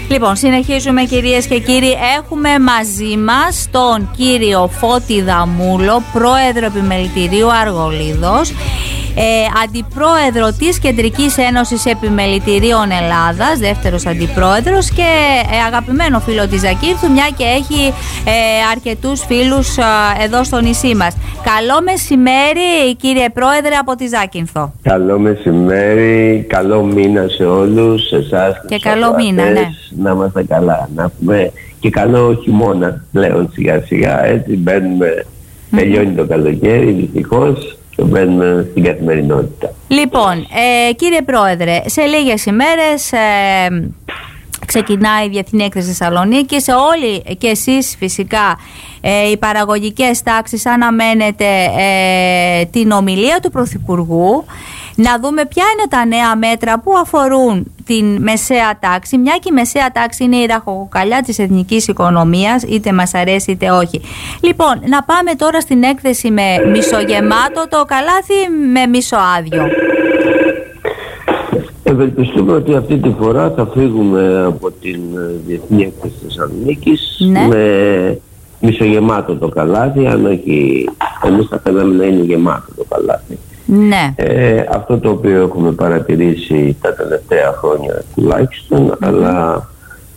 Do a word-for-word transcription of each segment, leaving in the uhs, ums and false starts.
Λοιπόν, συνεχίζουμε κυρίες και κύριοι. Έχουμε μαζί μας τον κύριο Φώτη Δαμούλο, πρόεδρο επιμελητηρίου Αργολίδος, ε, αντιπρόεδρο της Κεντρικής Ένωσης Επιμελητηρίων Ελλάδας, δεύτερος αντιπρόεδρος και ε, αγαπημένο φίλο της Ζακύνθου, μια και έχει ε, αρκετούς φίλους ε, εδώ στο νησί μας. Καλό μεσημέρι κύριε πρόεδρε από τη Ζάκυνθο. Καλό μεσημέρι, καλό μήνα σε όλους, σε εσάς και καλό μήνα, ναι. Να είμαστε καλά, να έχουμε και καλό χειμώνα πλέον σιγά σιγά, έτσι μπαίνουμε, mm-hmm. τελειώνει το καλοκαίρι δυστυχώς και μπαίνουμε στην καθημερινότητα. Λοιπόν, ε, κύριε πρόεδρε, σε λίγες ημέρες ε, ξεκινάει η Διεθνή Έκθεση Θεσσαλονίκη. Σε όλοι και εσείς φυσικά ε, οι παραγωγικές τάξεις αναμένετε ε, την ομιλία του Πρωθυπουργού, να δούμε ποια είναι τα νέα μέτρα που αφορούν την μεσαία τάξη, μια και η μεσαία τάξη είναι η ραχοκοκαλιά της εθνικής οικονομίας, είτε μας αρέσει είτε όχι. Λοιπόν, να πάμε τώρα στην έκθεση με μισογεμάτο το καλάθι με μισοάδιο. Ευελπιστούμε ότι αυτή τη φορά θα φύγουμε από την Διεθνή Έκθεση Θεσσαλονίκης, ναι, με μισογεμάτο το καλάθι, αν όχι εμείς θα θέλαμε να είναι γεμάτο το καλάθι. Ναι. Ε, αυτό το οποίο έχουμε παρατηρήσει τα τελευταία χρόνια τουλάχιστον, mm-hmm. αλλά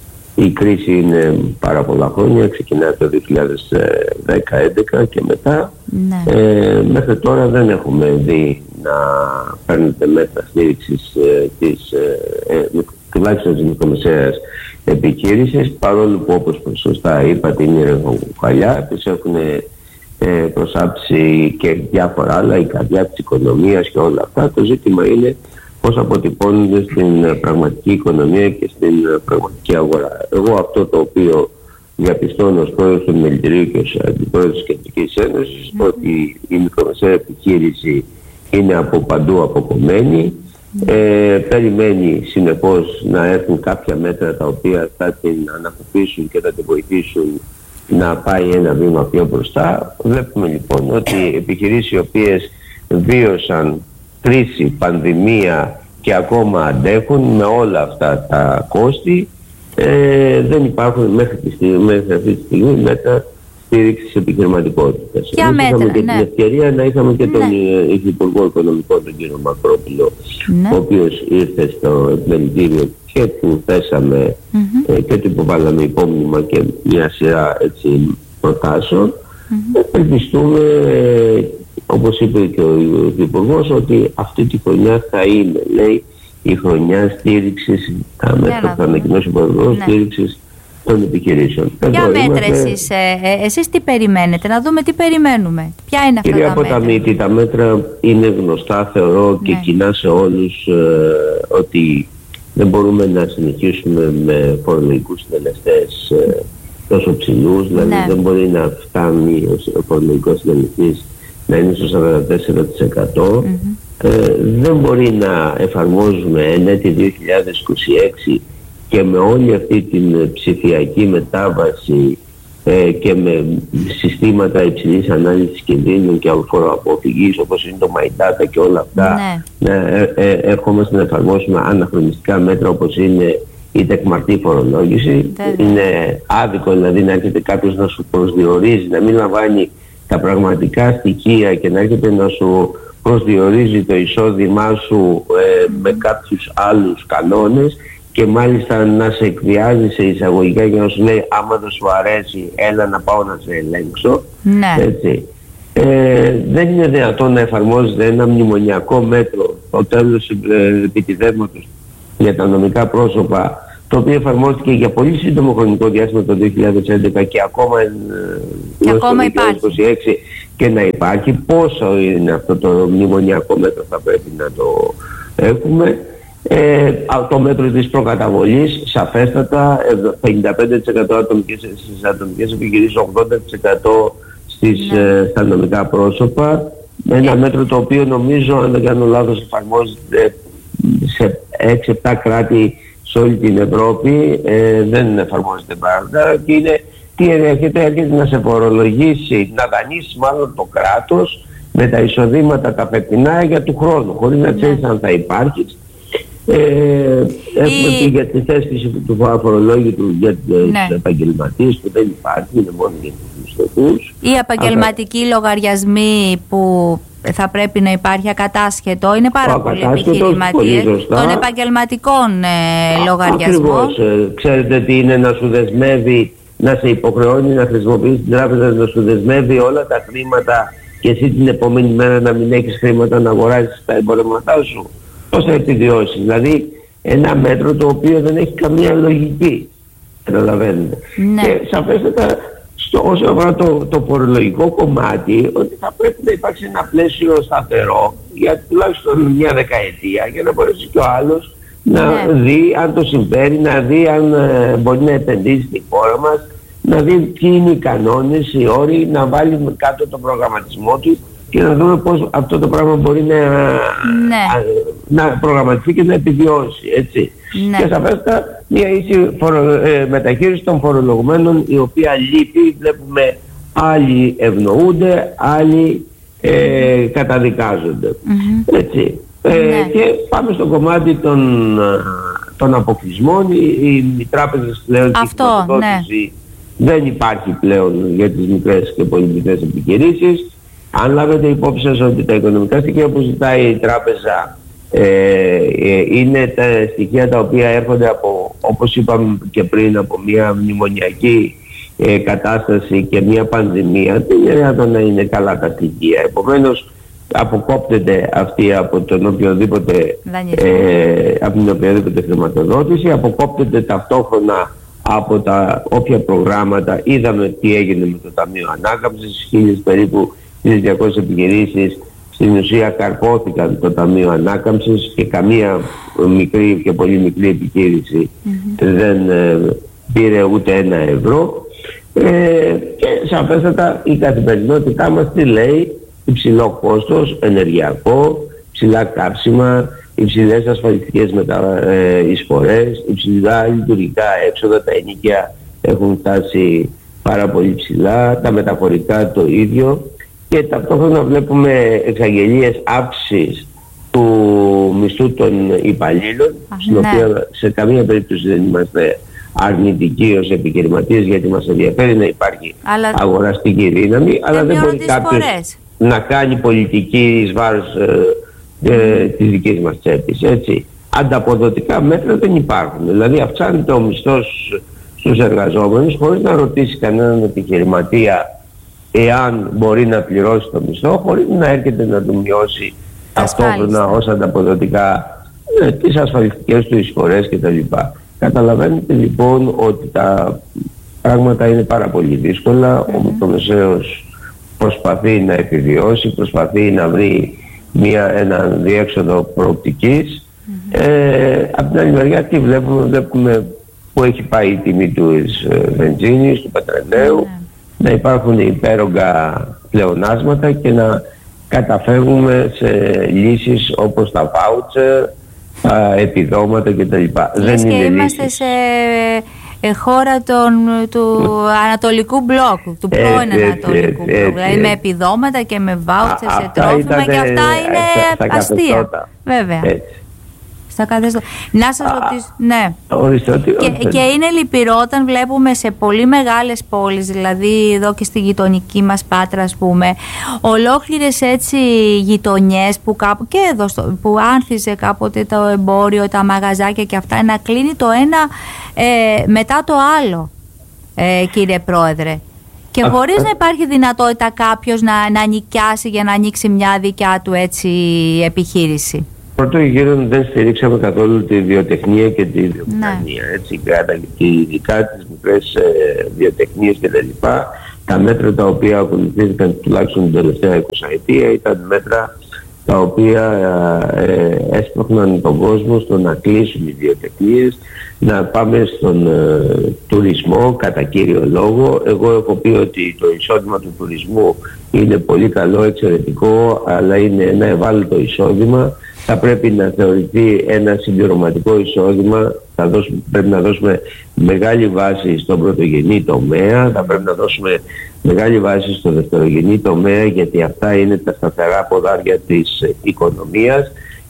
η κρίση είναι πάρα πολλά χρόνια, ξεκινάει το δύο χιλιάδες δέκα έντεκα και μετά, ναι. ε, μέχρι τώρα δεν έχουμε δει να παίρνετε μέτρα στήριξης ε, της, ε, ε, τουλάχιστον της μικρομεσαίας επιχείρησης, παρόλο που όπως σωστά είπατε είναι η ραχοκοκαλιά, τις έχουν ε, προσάψει και διάφορα άλλα, η καρδιά της οικονομίας και όλα αυτά. Το ζήτημα είναι πώς αποτυπώνονται στην πραγματική οικονομία και στην πραγματική αγορά. Εγώ αυτό το οποίο διαπιστώνω ως πρόεδρος του Επιμελητηρίου και ως αντιπρόεδρος της Κεντρικής Ένωσης, mm-hmm. ότι η μικρομεσαία επιχείρηση είναι από παντού αποκομμένη, mm-hmm. ε, περιμένει συνεπώς να έρθουν κάποια μέτρα τα οποία θα την ανακουφίσουν και θα την βοηθήσουν να πάει ένα βήμα πιο μπροστά. Βλέπουμε λοιπόν ότι οι επιχειρήσεις οι οποίες βίωσαν κρίση, πανδημία και ακόμα αντέχουν με όλα αυτά τα κόστη, ε, δεν υπάρχουν μέχρι, τη στιγμή, μέχρι αυτή τη στιγμή μέτρα στήριξης επιχειρηματικότητας. Ποια μέτρα, είχαμε και ναι. την ευκαιρία να είχαμε και ναι. τον Υφυπουργό Οικονομικών, τον κύριο Μακρόπουλο, ναι. ο οποίος ήρθε στο Επιμελητήριο και του θέσαμε mm-hmm. ε, και του υποβάλαμε υπόμνημα και μια σειρά έτσι, προτάσεων. Mm-hmm. Ελπιστούμε, ε, όπως είπε και ο Υπουργός, ότι αυτή τη χρονιά θα είναι, λέει, η χρονιά στήριξης, τα μέτρα που θα ανακοινώσει ο Υπουργός, ναι. στήριξης των επιχειρήσεων. Ποια μέτρα είμαστε... εσείς, ε, ε, εσείς τι περιμένετε, να δούμε τι περιμένουμε, ποια είναι αυτά Κυρία τα μέτρα. Ποταμίτη, τα μέτρα είναι γνωστά θεωρώ ναι. και κοινά σε όλους, ε, ότι δεν μπορούμε να συνεχίσουμε με φορολογικούς συντελεστές ε, τόσο ψηλούς, δηλαδή ναι. δεν μπορεί να φτάνει ο φορολογικός συντελεστής να είναι στο σαράντα τέσσερα τοις εκατό. Mm-hmm. Ε, δεν μπορεί να εφαρμόζουμε εν έτη δύο χιλιάδες είκοσι έξι και με όλη αυτή την ψηφιακή μετάβαση ε, και με συστήματα υψηλής ανάλυσης κινδύνων και φοροαποφυγής όπως είναι το My Data και όλα αυτά, ναι. ε, ε, ερχόμαστε να εφαρμόσουμε αναχρονιστικά μέτρα όπως είναι η τεκμαρτή φορολόγηση. Mm-hmm. Είναι άδικο δηλαδή να έρχεται κάποιος να σου προσδιορίζει, να μην λαμβάνει τα πραγματικά στοιχεία και να έρχεται να σου προσδιορίζει το εισόδημά σου ε, mm-hmm. με κάποιους άλλους κανόνες και μάλιστα να σε εκβιάζει σε εισαγωγικά για να σου λέει άμα δεν σου αρέσει έλα να πάω να σε ελέγξω. Ναι. Έτσι. Ε, δεν είναι δυνατόν να εφαρμόζεται ένα μνημονιακό μέτρο το τέλος ε, επιτιδεύματος για τα νομικά πρόσωπα, το οποίο εφαρμόστηκε για πολύ σύντομο χρονικό διάστημα το δύο χιλιάδες έντεκα και ακόμα, ε, και ακόμα το δύο χιλιάδες είκοσι έξι και να υπάρχει. Πόσο είναι αυτό το μνημονιακό μέτρο θα πρέπει να το έχουμε. Ε, το μέτρο της προκαταβολής σαφέστατα πενήντα πέντε τοις εκατό ατομικές, στις ατομικές επιχειρήσεις, ογδόντα τοις εκατό στις, ναι. ε, στα νομικά πρόσωπα. Ένα yeah. μέτρο το οποίο νομίζω, αν δεν κάνω λάθος, εφαρμόζεται σε έξι επτά κράτη σε όλη την Ευρώπη, ε, δεν εφαρμόζεται πάντα και είναι τι έρχεται, έρχεται να σε φορολογήσει, να δανείσει μάλλον το κράτος με τα εισοδήματα τα φετινά για του χρόνου, χωρίς να ξέρεις yeah. αν θα υπάρχεις. Ε, έχουμε Η... πει για τη θέσπιση του αφορολόγητου για τους ναι. επαγγελματίες που δεν υπάρχει, είναι μόνο για τους μισθωτούς. Οι επαγγελματικοί Αλλά... λογαριασμοί που θα πρέπει να υπάρχει ακατάσχετο, είναι πάρα πολλοί επιχειρηματίες των επαγγελματικών ε, λογαριασμών. Ακριβώς, ε, ξέρετε τι είναι να σου δεσμεύει, να σε υποχρεώνει να χρησιμοποιείς την τράπεζα, να σου δεσμεύει όλα τα χρήματα και εσύ την επόμενη μέρα να μην έχεις χρήματα να αγοράσεις τα εμπορεύματά σου. Πώς θα επιβιώσεις? Δηλαδή ένα μέτρο το οποίο δεν έχει καμία λογική. Καταλαβαίνετε. Ναι. Και σαφέστατα στο, όσο αφορά το, το φορολογικό κομμάτι, ότι θα πρέπει να υπάρξει ένα πλαίσιο σταθερό για τουλάχιστον μια δεκαετία για να μπορέσει και ο άλλος να ναι. δει αν το συμφέρει, να δει αν ε, μπορεί να επενδύσει στη χώρα μας, να δει ποιοι είναι οι κανόνες, οι όροι, να βάλει κάτω τον προγραμματισμό του και να δούμε πώς αυτό το πράγμα μπορεί να, ναι. να προγραμματιστεί και να επιβιώσει, έτσι. Ναι. Και σαφέστα μια ίση φορο, ε, μεταχείριση των φορολογουμένων, η οποία λείπει. Βλέπουμε άλλοι ευνοούνται, άλλοι ε, καταδικάζονται. Mm-hmm. Έτσι. Ε, ναι. Και πάμε στο κομμάτι των, των αποκλεισμών. Οι, οι τράπεζες πλέον αυτό, στη χρηματοδότηση ναι. δεν υπάρχει πλέον για τις μικρές και πολύ μικρές επιχειρήσεις. Αν λάβετε υπόψη σας ότι τα οικονομικά στοιχεία που ζητάει η τράπεζα ε, ε, είναι τα στοιχεία τα οποία έρχονται από, όπως είπαμε και πριν, από μια μνημονιακή ε, κατάσταση και μια πανδημία, δεν είναι δυνατόν να είναι καλά τα στοιχεία. Επομένως αποκόπτεται αυτή από τον οποιοδήποτε, ε, από την οποιαδήποτε χρηματοδότηση, αποκόπτεται ταυτόχρονα από τα όποια προγράμματα. Είδαμε τι έγινε με το Ταμείο Ανάκαμψης, χίλιες περίπου χίλιες διακόσιες επιχειρήσεις στην ουσία καρπόθηκαν το Ταμείο Ανάκαμψης και καμία μικρή και πολύ μικρή επιχείρηση mm-hmm. δεν ε, πήρε ούτε ένα ευρώ. Ε, και σαφέστατα η καθημερινότητά μας τι λέει? Υψηλό κόστος, ενεργειακό, ψηλά κάψιμα, υψηλές ασφαλιστικές μετα, ε, εισφορές, υψηλά λειτουργικά έξοδα, τα ενοίκια έχουν φτάσει πάρα πολύ ψηλά, τα μεταφορικά το ίδιο. Και ταυτόχρονα βλέπουμε εξαγγελίες αύξησης του μισθού των υπαλλήλων, στην ναι. οποία σε καμία περίπτωση δεν είμαστε αρνητικοί ως επιχειρηματίες, γιατί μας ενδιαφέρει να υπάρχει αλλά... αγοραστική δύναμη, αλλά δεν μπορεί κάποιος φορές. να κάνει πολιτική εις βάρος ε, ε, της δικής μας τσέπης. Έτσι. Ανταποδοτικά μέτρα δεν υπάρχουν. Δηλαδή αυξάνεται ο μισθός στους εργαζόμενους χωρίς να ρωτήσει κανέναν επιχειρηματία εάν μπορεί να πληρώσει το μισθό, χωρίς να έρχεται να του μειώσει ταυτόχρονα ως ανταποδοτικά ε, τις ασφαλιστικές του εισφορές κτλ. Καταλαβαίνετε λοιπόν ότι τα πράγματα είναι πάρα πολύ δύσκολα. Mm-hmm. Ο μικρομεσαίος προσπαθεί να επιβιώσει, προσπαθεί να βρει μια, ένα διέξοδο προοπτικής. Mm-hmm. Ε, από την άλλη μεριά τι βλέπουμε? Βλέπουμε που έχει πάει η τιμή του ε, βενζίνης, του πετρελαίου, mm-hmm. να υπάρχουν υπέρογκα πλεονάσματα και να καταφεύγουμε σε λύσεις όπως τα voucher, τα επιδόματα κτλ. Δεν είναι και είμαστε λύσεις. σε ε, χώρα των, του ανατολικού μπλοκ, του πρώην έτσι, ανατολικού έτσι, μπλοκ, δηλαδή με επιδόματα και με voucher σε τρόφιμα ήτανε, και αυτά είναι στα, στα αστεία. Καθεστώτα. Βέβαια. Έτσι. Να σας ρωτήσω, ναι. Και, και είναι λυπηρό όταν βλέπουμε σε πολύ μεγάλες πόλεις, δηλαδή εδώ και στη γειτονική μας Πάτρα ας πούμε, ολόκληρες έτσι γειτονιές που, κάπου, και εδώ στο, που άνθιζε κάποτε το εμπόριο, τα μαγαζάκια και αυτά, να κλείνει το ένα ε, μετά το άλλο, ε, κύριε Πρόεδρε. Και χωρίς να υπάρχει δυνατότητα κάποιος να, να νοικιάσει για να ανοίξει μια δικιά του έτσι επιχείρηση. Πρώτο γύρο δεν στηρίξαμε καθόλου τη βιοτεχνία και τη βιομηχανία, ναι. έτσι, και ειδικά τις μικρές ε, βιοτεχνίες και τα λοιπά. Τα μέτρα τα οποία ακολουθήθηκαν τουλάχιστον την τελευταία εικοσαετία ήταν μέτρα τα οποία ε, έσπρωχναν τον κόσμο στο να κλείσουν οι βιοτεχνίες, να πάμε στον ε, τουρισμό κατά κύριο λόγο. Εγώ έχω πει ότι το εισόδημα του τουρισμού είναι πολύ καλό, εξαιρετικό, αλλά είναι ένα ευάλωτο εισόδημα. Θα πρέπει να θεωρηθεί ένα συμπληρωματικό εισόδημα. Θα δώσουμε, πρέπει να δώσουμε μεγάλη βάση στον πρωτογενή τομέα, θα πρέπει να δώσουμε μεγάλη βάση στο δευτερογενή τομέα, γιατί αυτά είναι τα σταθερά ποδάρια της οικονομίας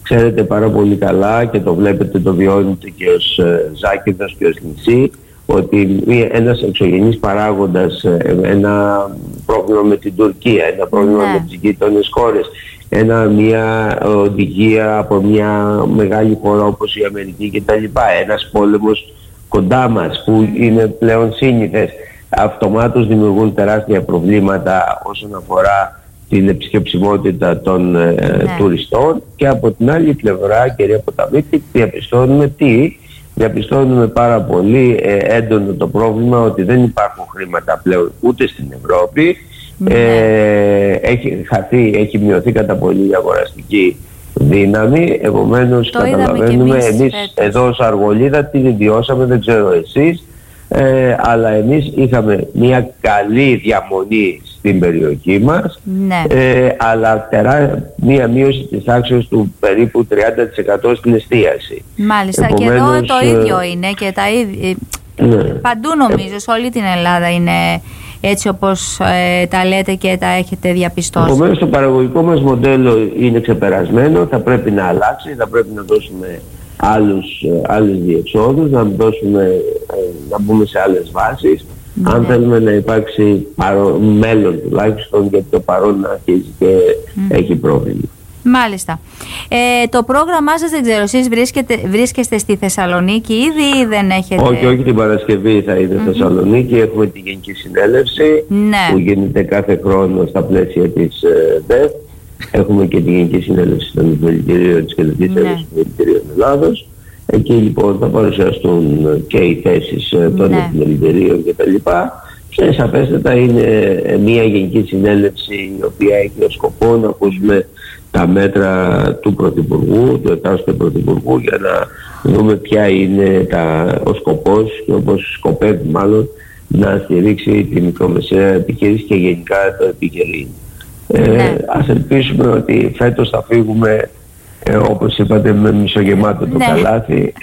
ξέρετε πάρα πολύ καλά και το βλέπετε, το βιώνετε και ως Ζάκυνθος και ως νησί, ότι ένας εξωγενής παράγοντας, ένα πρόβλημα με την Τουρκία, ένα πρόβλημα ναι. με τις γείτονες χώρες, ένα, μια οδηγία από μια μεγάλη χώρα όπως η Αμερική κτλ., ένας πόλεμος κοντά μας που είναι πλέον σύνηθες, αυτομάτως δημιουργούν τεράστια προβλήματα όσον αφορά την επισκεψιμότητα των ναι. ε, τουριστών. Και από την άλλη πλευρά, κυρία Ποταμίτη, διαπιστώνουμε τι διαπιστώνουμε πάρα πολύ ε, έντονο το πρόβλημα ότι δεν υπάρχουν χρήματα πλέον ούτε στην Ευρώπη. Ναι. ε, έχει χαθεί, έχει μειωθεί κατά πολύ η αγοραστική δύναμη, επομένως το καταλαβαίνουμε εμείς, εμείς εδώ ως Αργολίδα τι βιώσαμε, δεν ξέρω εσείς, ε, αλλά εμείς είχαμε μια καλή διαμονή στην περιοχή μας, ναι. ε, αλλά τερά, μια μείωση της τάξης του περίπου τριάντα τοις εκατό στην εστίαση. Μάλιστα. Επομένως, και εδώ το ίδιο είναι και τα ίδια, ναι. παντού νομίζω, σε όλη την Ελλάδα είναι έτσι όπως ε, τα λέτε και τα έχετε διαπιστώσει. Επομένως το παραγωγικό μας μοντέλο είναι ξεπερασμένο, θα πρέπει να αλλάξει, θα πρέπει να δώσουμε άλλους, άλλες διεξόδους, να, δώσουμε, να μπούμε σε άλλες βάσεις, ναι. αν θέλουμε να υπάρξει παρό, μέλλον τουλάχιστον, γιατί το παρόν αρχίζει και mm. έχει πρόβλημα. Μάλιστα. Ε, το πρόγραμμά σας, δεν ξέρω, εσείς βρίσκεστε στη Θεσσαλονίκη ήδη ή δεν έχετε? Όχι, όχι, την Παρασκευή θα είναι mm-hmm. Θεσσαλονίκη. Έχουμε τη Γενική Συνέλευση ναι. που γίνεται κάθε χρόνο στα πλαίσια της ε, ΔΕΦ. Έχουμε και τη Γενική Συνέλευση των Επιμελητηρίων της Κεντρικής ναι. Ένωσης Επιμελητηρίων Ελλάδος. Εκεί λοιπόν θα παρουσιαστούν και οι θέσεις των ναι. επιμελητηρίων κτλ. Και σαφέστατα είναι μια Γενική Συνέλευση η οποία έχει ως σκοπό να ακούσουμε τα μέτρα του Πρωθυπουργού, του εκάστοτε Πρωθυπουργού, για να δούμε ποια είναι τα, ο σκοπός και όπως σκοπεύει μάλλον να στηρίξει τη μικρομεσαία επιχείρηση και γενικά το επιχειρήν. Ε, ναι. Ας ελπίσουμε ότι φέτος θα φύγουμε, ε, όπως είπατε, με μισογεμάτο το ναι. καλάθι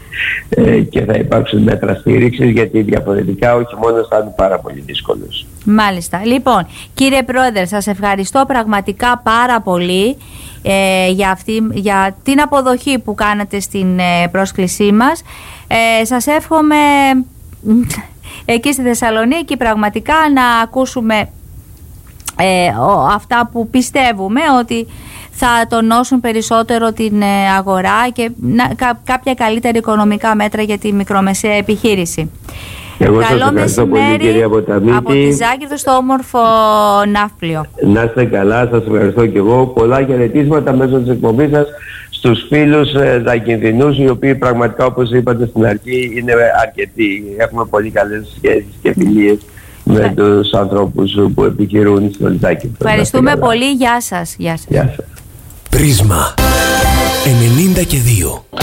ε, και θα υπάρξουν μέτρα στήριξης, γιατί διαφορετικά όχι μόνο θα είναι πάρα πολύ δύσκολος. Μάλιστα. Λοιπόν, κύριε Πρόεδρε, σας ευχαριστώ πραγματικά πάρα πολύ ε, για, αυτή, για την αποδοχή που κάνατε στην ε, πρόσκλησή μας. Ε, σας εύχομαι εκεί στη Θεσσαλονίκη πραγματικά να ακούσουμε ε, ο, αυτά που πιστεύουμε ότι θα τονώσουν περισσότερο την ε, αγορά και να, κα, κάποια καλύτερα οικονομικά μέτρα για τη μικρομεσαία επιχείρηση. Εγώ καλό μεσημέρι κυρία Ποταμίτη, από τη Ζάκυνθο στο όμορφο Ναύπλιο. Να είστε καλά, σας ευχαριστώ και εγώ. Πολλά χαιρετίσματα μέσω της εκπομπής σας στους φίλους ε, Ζακυνθινούς, οι οποίοι πραγματικά, όπως είπατε στην αρχή, είναι αρκετοί. Έχουμε πολύ καλές σχέσεις και φιλίες με τους ανθρώπους που επιχειρούν στον Ζάκυνθο. Ευχαριστούμε πολύ. Γεια σας. Γεια σας. Γεια σας. Πρίσμα ενενήντα και δύο.